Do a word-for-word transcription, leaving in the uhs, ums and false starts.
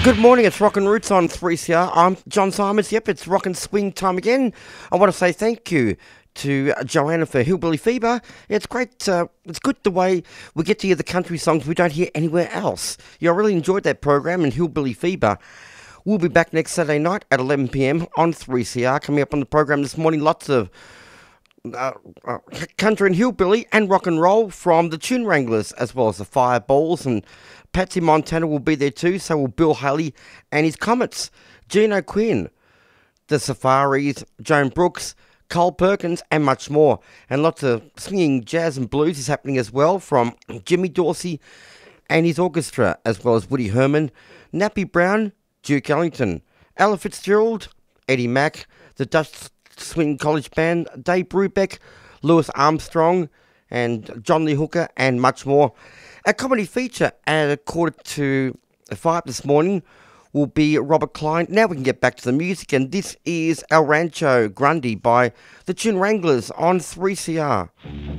Good morning, it's Rock and Roots on three C R. I'm John Simons. Yep, it's rock and swing time again. I want to say thank you to Joanna for Hillbilly Fever. It's great, uh, it's good the way we get to hear the country songs we don't hear anywhere else. Yeah, I really enjoyed that program, and Hillbilly Fever. We'll be back next Saturday night at eleven p m on three C R. Coming up on the program this morning, lots of Uh, uh, country and hillbilly and rock and roll from the Tune Wranglers, as well as the Fireballs, and Patsy Montana will be there too, so will Bill Haley and his Comets, Gino Quinn, the Safaris, Joan Brooks, Cole Perkins, and much more. And lots of swinging jazz and blues is happening as well from Jimmy Dorsey and his orchestra, as well as Woody Herman, Nappy Brown, Duke Ellington, Ella Fitzgerald, Eddie Mack, the Dutch Swing College Band, Dave Brubeck, Louis Armstrong, and John Lee Hooker, and much more. A comedy feature at a quarter to five this morning will be Robert Klein. Now we can get back to the music, and this is El Rancho Grande by the Tune Wranglers on three C R.